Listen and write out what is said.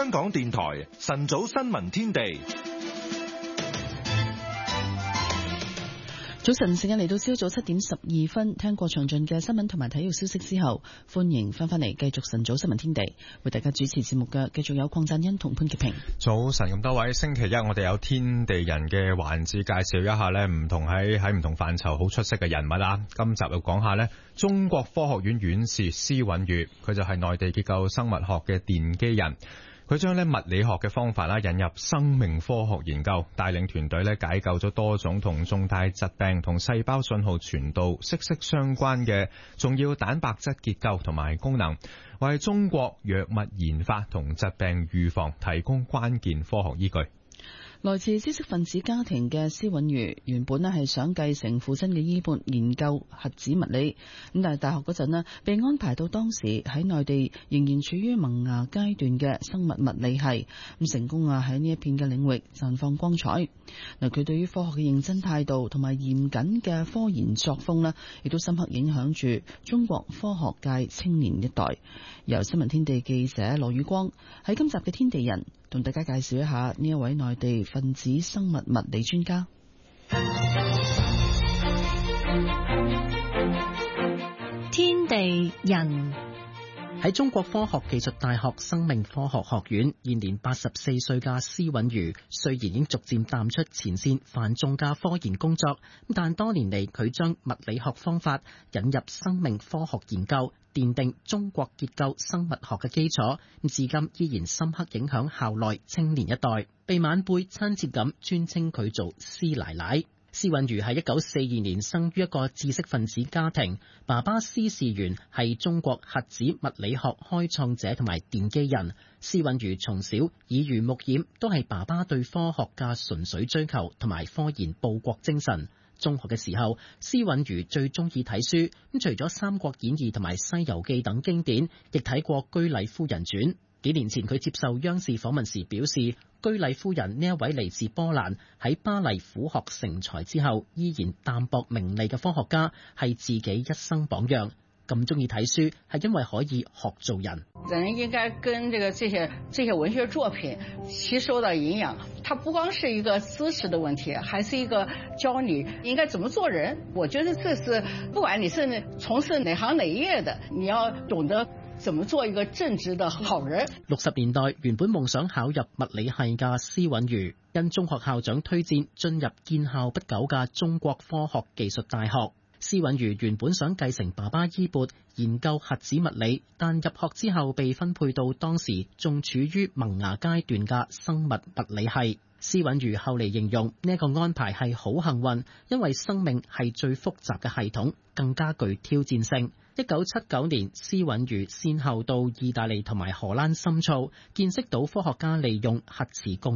香港電台晨早新聞天地。 早晨時間嚟到朝早7點12分，聽過詳盡嘅新聞同埋體育消息之後，歡迎翻返嚟繼續晨早新聞天地，為大家主持節目嘅繼續有鄺振恩同潘潔平。 早晨咁多位，星期一我哋有天地人嘅環節，介紹一下呢唔同喺唔同範疇好出色嘅人物啦。今集又講下呢中國科學院院士施允宇，佢就係內地結構生物學嘅奠基人。佢將物理學嘅方法引入生命科學研究，帶領團隊解救咗多種同重大疾病同細胞信號傳導息息相關嘅重要蛋白質結構同埋功能，為中國藥物研發同疾病預防提供關鍵科學依據。 來自知識分子家庭嘅施允宇原本係想繼承父親嘅衣缽，研究核子物理。咁但係大學嗰陣被安排到當時喺內地仍然處於萌芽階段嘅生物物理系，咁成功喺呢一片嘅領域綻放光彩。佢對於科學嘅認真態度同埋嚴謹嘅科研作風亦都深刻影響住中國科學界青年一代。由新聞天地記者羅宇光喺今集嘅天地人同大家介紹一下呢一位內地分子生物物理專家。 天地人。 喺中國科學技術大學生命科學學院，現年84歲嘅施允宇，雖然已經逐漸淡出前線繁重嘅科研工作，但多年嚟佢將物理學方法引入生命科學研究，奠定中國結構生物學嘅基礎，至今依然深刻影響校內青年一代，被晚輩親切咁尊稱佢做施奶奶。施允宇係1942年生於一個知識分子家庭，爸爸施仕元係中國核子物理學開創者同埋奠基人。施允宇從小耳濡目染，都係爸爸對科學嘅純粹追求同埋科研報國精神。中學嘅時候，施允宇最中意睇書，除咗《三國演義》同埋《西遊記》等經典，亦睇過《居禮夫人傳》。幾年前佢接受央視訪問時表示，居禮夫人呢一位嚟自波蘭喺巴黎苦學成才之後依然淡泊名利嘅科學家，係自己一生榜樣。咁中意睇書係因為可以學做人。 人應該跟這些文學作品吸收到營養，它不光是一個知識的問題，還是一個教你應該怎麼做人。我覺得這是不管你是從事哪行哪業的，你要懂得怎麼做一個正直的好人。 60年代原本夢想考入物理系嘅施允宇，因中學校長推薦進入建校不久嘅中國科學技術大學。施允宇原本想繼承爸爸衣缽，研究核子物理，但入學之後被分配到當時仲處於萌芽階段嘅生物物理系。施允宇後嚟形容呢個安排係好幸運，因為生命係最複雜嘅系統，更加具挑戰性。1979年，施允宇先後到意大利同埋荷蘭深造，見識到科學家利用核磁共